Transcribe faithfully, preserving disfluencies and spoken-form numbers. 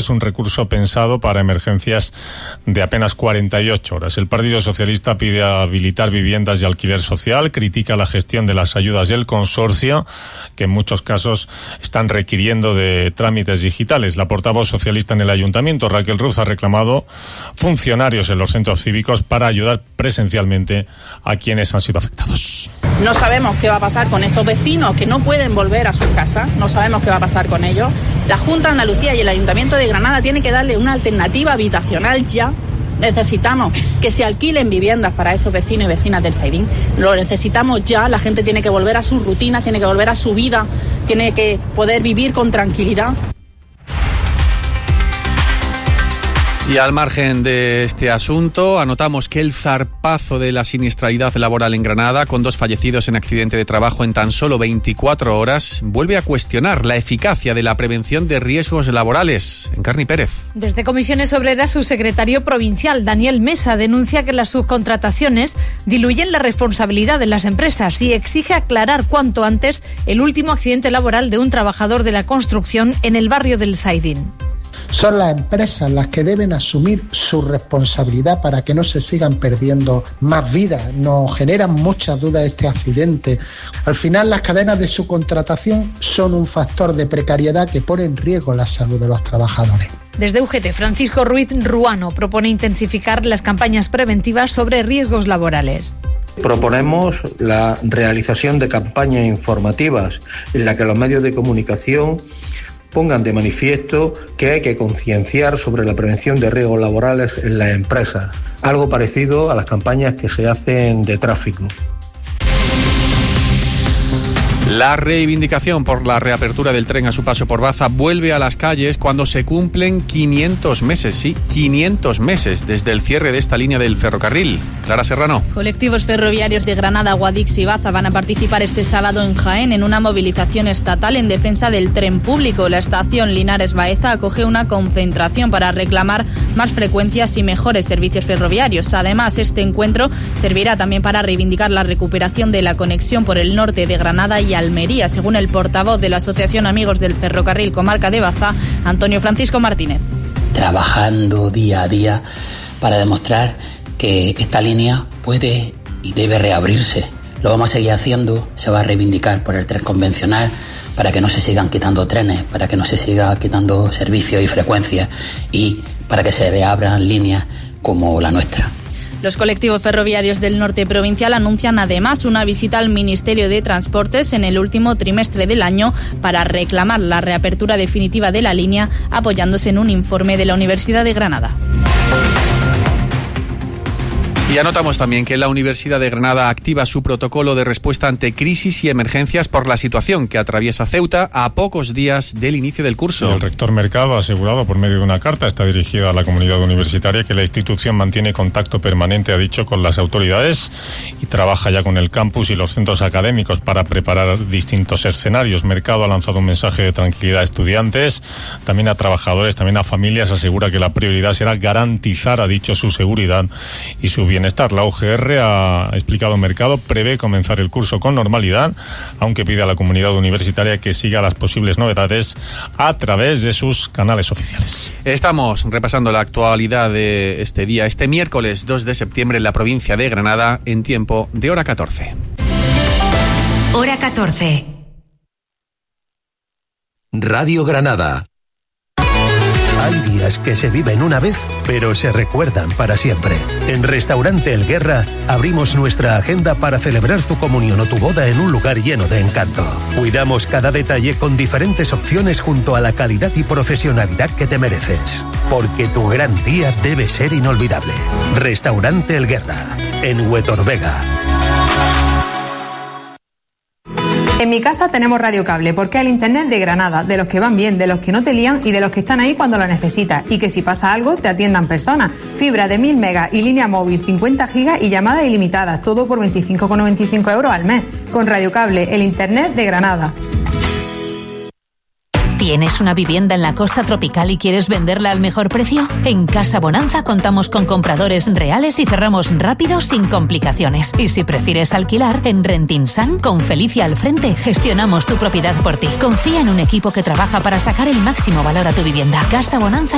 es un recurso pensado para emergencias de apenas cuarenta y ocho horas. El Partido Socialista pide habilitar viviendas de alquiler social, critica la gestión de las ayudas del consorcio, que en muchos casos están requiriendo de trámites digitales. La portavoz socialista en el ayuntamiento, Raquel Ruz, ha reclamado funcionarios en los centros cívicos para ayudar presencialmente a quienes han sido afectados. No sabemos qué va a pasar con estos vecinos que no pueden volver a sus casas, no sabemos qué va a pasar con ellos. La Junta de Andalucía y el Ayuntamiento de Granada tienen que darle una alternativa habitacional ya. Necesitamos que se alquilen viviendas para estos vecinos y vecinas del Zaidín. Lo necesitamos ya, la gente tiene que volver a sus rutinas, tiene que volver a su vida, tiene que poder vivir con tranquilidad. Y al margen de este asunto, anotamos que el zarpazo de la siniestralidad laboral en Granada, con dos fallecidos en accidente de trabajo en tan solo veinticuatro horas, vuelve a cuestionar la eficacia de la prevención de riesgos laborales. Encarni Pérez. Desde Comisiones Obreras, su secretario provincial, Daniel Mesa, denuncia que las subcontrataciones diluyen la responsabilidad de las empresas y exige aclarar cuanto antes el último accidente laboral de un trabajador de la construcción en el barrio del Zaidín. Son las empresas las que deben asumir su responsabilidad para que no se sigan perdiendo más vidas. Nos generan muchas dudas este accidente. Al final, las cadenas de subcontratación son un factor de precariedad que pone en riesgo la salud de los trabajadores. Desde U G T, Francisco Ruiz Ruano propone intensificar las campañas preventivas sobre riesgos laborales. Proponemos la realización de campañas informativas en las que los medios de comunicación pongan de manifiesto que hay que concienciar sobre la prevención de riesgos laborales en las empresas, algo parecido a las campañas que se hacen de tráfico. La reivindicación por la reapertura del tren a su paso por Baza vuelve a las calles cuando se cumplen quinientos meses, sí, quinientos meses desde el cierre de esta línea del ferrocarril. Clara Serrano. Colectivos ferroviarios de Granada, Guadix y Baza van a participar este sábado en Jaén en una movilización estatal en defensa del tren público. La estación Linares Baeza acoge una concentración para reclamar más frecuencias y mejores servicios ferroviarios. Además, este encuentro servirá también para reivindicar la recuperación de la conexión por el norte de Granada y Almería, según el portavoz de la Asociación Amigos del Ferrocarril Comarca de Baza, Antonio Francisco Martínez. Trabajando día a día para demostrar que esta línea puede y debe reabrirse. Lo vamos a seguir haciendo, se va a reivindicar por el tren convencional para que no se sigan quitando trenes, para que no se siga quitando servicios y frecuencias y para que se reabran líneas como la nuestra. Los colectivos ferroviarios del norte provincial anuncian además una visita al Ministerio de Transportes en el último trimestre del año para reclamar la reapertura definitiva de la línea, apoyándose en un informe de la Universidad de Granada. Y anotamos también que la Universidad de Granada activa su protocolo de respuesta ante crisis y emergencias por la situación que atraviesa Ceuta a pocos días del inicio del curso. El rector Mercado ha asegurado por medio de una carta, está dirigida a la comunidad universitaria, que la institución mantiene contacto permanente, ha dicho, con las autoridades y trabaja ya con el campus y los centros académicos para preparar distintos escenarios. Mercado ha lanzado un mensaje de tranquilidad a estudiantes, también a trabajadores, también a familias. Asegura que la prioridad será garantizar, ha dicho, su seguridad y su bienestar. La U G R, ha explicado Mercado, prevé comenzar el curso con normalidad, aunque pide a la comunidad universitaria que siga las posibles novedades a través de sus canales oficiales. Estamos repasando la actualidad de este día, este miércoles dos de septiembre en la provincia de Granada, en tiempo de hora catorce. Hora catorce. Radio Granada. Hay días que se viven una vez, pero se recuerdan para siempre. En Restaurante El Guerra abrimos nuestra agenda para celebrar tu comunión o tu boda en un lugar lleno de encanto. Cuidamos cada detalle con diferentes opciones junto a la calidad y profesionalidad que te mereces. Porque tu gran día debe ser inolvidable. Restaurante El Guerra, en Huetorvega. En mi casa tenemos radiocable porque es el internet de Granada, de los que van bien, de los que no te lían y de los que están ahí cuando lo necesitas y que si pasa algo te atiendan personas. Fibra de mil megas y línea móvil cincuenta gigas y llamadas ilimitadas, todo por veinticinco con noventa y cinco euros al mes. Con radiocable, el internet de Granada. ¿Tienes una vivienda en la costa tropical y quieres venderla al mejor precio? En Casa Bonanza contamos con compradores reales y cerramos rápido sin complicaciones. Y si prefieres alquilar, en Rentinsan, con Felicia al frente, gestionamos tu propiedad por ti. Confía en un equipo que trabaja para sacar el máximo valor a tu vivienda. Casa Bonanza